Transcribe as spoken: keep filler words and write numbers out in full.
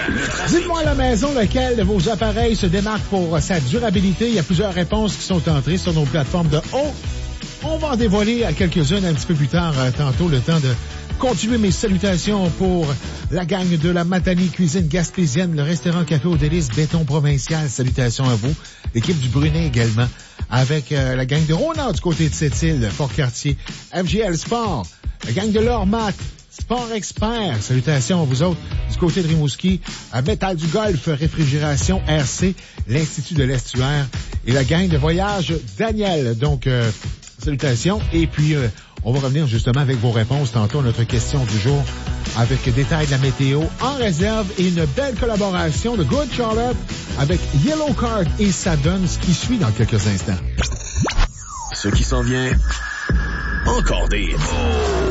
Dites-moi à la maison lequel de vos appareils se démarque pour sa durabilité. Il y a plusieurs réponses qui sont entrées sur nos plateformes de haut. On va en dévoiler à quelques-unes un petit peu plus tard, euh, tantôt, le temps de continuer mes salutations pour la gang de la Matanie Cuisine Gaspésienne, le restaurant Café aux Délices, Béton Provincial. Salutations à vous. L'équipe du Brunet également, avec euh, la gang de Rona du côté de Sept-Îles, Fort-Cartier, F G L Sport, la gang de l'Ormat, Sport Expert. Salutations à vous autres du côté de Rimouski, à Métal du Golf, Réfrigération R C, l'Institut de l'Estuaire et la gang de voyage Daniel. Donc, euh, salutations. Et puis, euh, on va revenir justement avec vos réponses tantôt à notre question du jour avec détail de la météo en réserve et une belle collaboration de Good Charlotte avec Yellow Card et ça donne ce qui suit dans quelques instants. Ce qui s'en vient, encore des